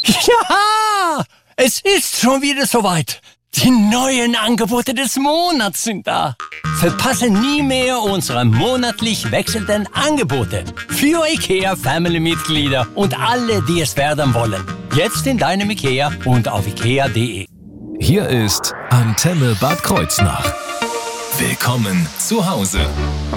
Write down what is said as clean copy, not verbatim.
Ja, es ist schon wieder soweit. Die neuen Angebote des Monats sind da. Verpasse nie mehr unsere monatlich wechselnden Angebote für IKEA-Family-Mitglieder und alle, die es werden wollen. Jetzt in deinem IKEA und auf ikea.de. Hier ist Antenne Bad Kreuznach. Willkommen zu Hause.